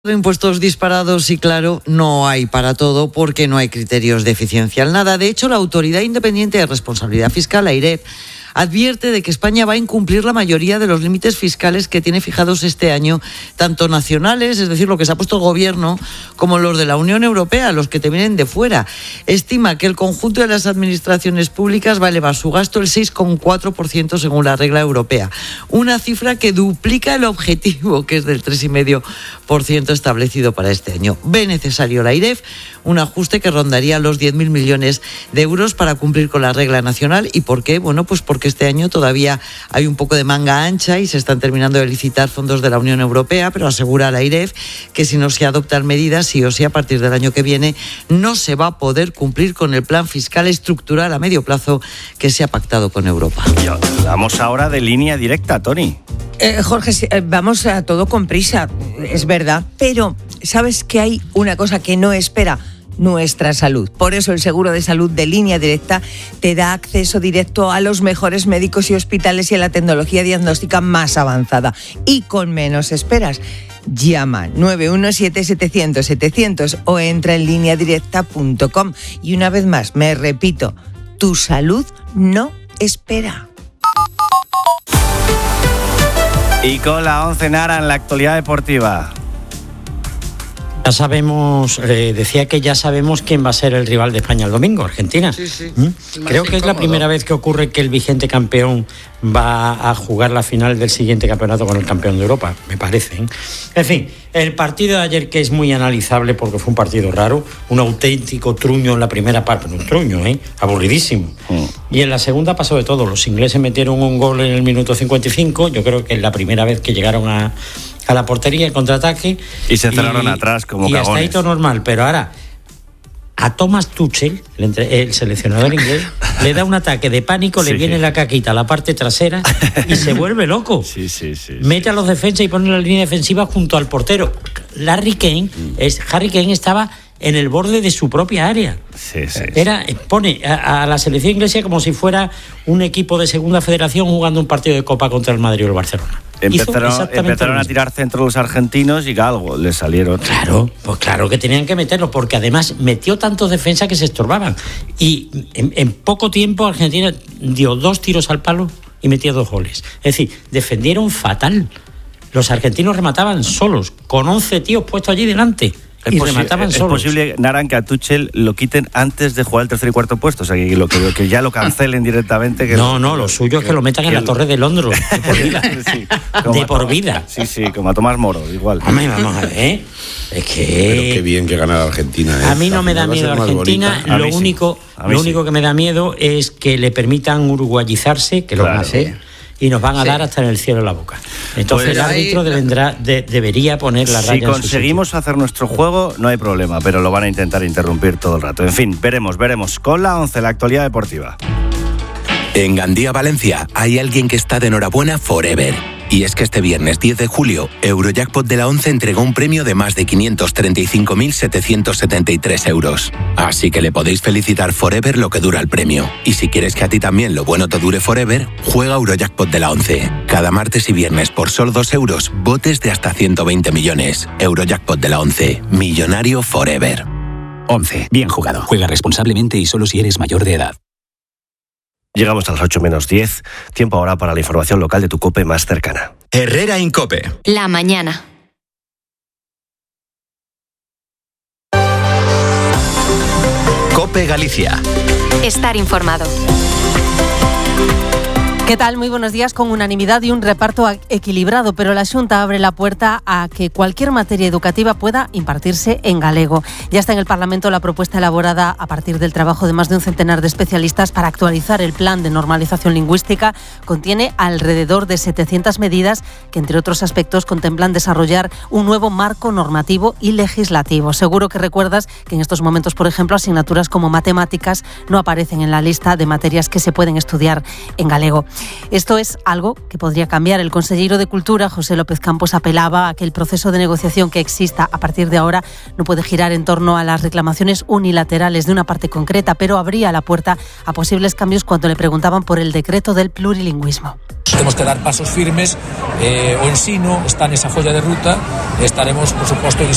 Impuestos disparados y claro, no hay para todo porque no hay criterios de eficiencia al nada. De hecho, la Autoridad Independiente de Responsabilidad Fiscal, la AIREF, advierte de que España va a incumplir la mayoría de los límites fiscales que tiene fijados este año, tanto nacionales, es decir, lo que se ha puesto el gobierno, como los de la Unión Europea, los que te vienen de fuera. Estima que el conjunto de las administraciones públicas va a elevar su gasto el 6,4% según la regla europea, una cifra que duplica el objetivo, que es del 3,5% establecido para este año. Ve necesario la AIREF un ajuste que rondaría los 10.000 millones de euros para cumplir con la regla nacional. ¿Y por qué? Bueno, pues porque este año todavía hay un poco de manga ancha y se están terminando de licitar fondos de la Unión Europea, pero asegura la AIREF que si no se adoptan medidas, sí o sí, a partir del año que viene, no se va a poder cumplir con el plan fiscal estructural a medio plazo que se ha pactado con Europa. Hablamos ahora de línea directa, Toni. Jorge, vamos a todo con prisa, es verdad, pero ¿sabes que hay una cosa que no espera? Nuestra salud. Por eso el seguro de salud de Línea Directa te da acceso directo a los mejores médicos y hospitales y a la tecnología diagnóstica más avanzada y con menos esperas. Llama 917-700-700 o entra en lineadirecta.com. Y una vez más, me repito, tu salud no espera. Y con la 11 Nara en la actualidad deportiva. Ya sabemos, decía que ya sabemos quién va a ser el rival de España el domingo, Argentina. Sí. Creo que es la primera vez que ocurre que el vigente campeón va a jugar la final del siguiente campeonato con el campeón de Europa, me parece. En fin, el partido de ayer, que es muy analizable porque fue un partido raro, un auténtico truño en la primera parte, un truño, aburridísimo. Y en la segunda pasó de todo. Los ingleses metieron un gol en el minuto 55, yo creo que es la primera vez que llegaron a la portería, el contraataque. Y se cerraron atrás como cagones. Y hasta ahí todo normal, pero ahora a Thomas Tuchel, el seleccionador inglés, le da un ataque de pánico, le viene la caquita a la parte trasera y se vuelve loco. Sí. Mete a los defensas y pone la línea defensiva junto al portero. Harry Kane estaba en el borde de su propia área. Pone a la selección inglesa como si fuera un equipo de segunda federación jugando un partido de Copa contra el Madrid o el Barcelona. Empezaron a tirar centro los argentinos y algo les salieron. Claro que tenían que meterlos, porque además metió tantos defensas que se estorbaban. Y en poco tiempo Argentina dio 2 tiros al palo y metió 2 goles. Es decir, defendieron fatal. Los argentinos remataban solos, con 11 tíos puestos allí delante. Es posible, Naran, que a Tuchel lo quiten antes de jugar el tercer y cuarto puesto, o sea, que ya lo cancelen directamente. No, lo suyo es que lo metan en la Torre de Londres, de por vida. De por vida. Sí, como a Tomás Moro, igual. Vamos a ver, es que... Pero qué bien que ganara Argentina. A mí no me da miedo Argentina, lo único que me da miedo es que le permitan uruguayizarse, que lo van a hacer, y nos van a dar hasta en el cielo la boca. Entonces el árbitro debería poner la raya. Si conseguimos hacer nuestro juego, no hay problema, pero lo van a intentar interrumpir todo el rato. En fin, veremos. Con la 11, la actualidad deportiva. En Gandía, Valencia, hay alguien que está de enhorabuena forever. Y es que este viernes 10 de julio, Eurojackpot de la 11 entregó un premio de más de 535.773 euros. Así que le podéis felicitar forever lo que dura el premio. Y si quieres que a ti también lo bueno te dure forever, juega Eurojackpot de la 11. Cada martes y viernes por solo 2 euros, botes de hasta 120 millones. Eurojackpot de la 11. Millonario forever. 11. Bien jugado. Juega responsablemente y solo si eres mayor de edad. Llegamos a las 8 menos 10. Tiempo ahora para la información local de tu COPE más cercana. Herrera Incope. La mañana. COPE Galicia. Estar informado. ¿Qué tal? Muy buenos días. Con unanimidad y un reparto equilibrado, pero la Xunta abre la puerta a que cualquier materia educativa pueda impartirse en galego. Ya está en el Parlamento la propuesta elaborada a partir del trabajo de más de un centenar de especialistas para actualizar el plan de normalización lingüística. Contiene alrededor de 700 medidas que, entre otros aspectos, contemplan desarrollar un nuevo marco normativo y legislativo. Seguro que recuerdas que en estos momentos, por ejemplo, asignaturas como matemáticas no aparecen en la lista de materias que se pueden estudiar en galego. Esto es algo que podría cambiar. El consejero de Cultura, José López Campos, apelaba a que el proceso de negociación que exista a partir de ahora no puede girar en torno a las reclamaciones unilaterales de una parte concreta, pero abría la puerta a posibles cambios cuando le preguntaban por el decreto del plurilingüismo. Temos que dar pasos firmes, o ensino está nesa folla de ruta, estaremos, por suposto,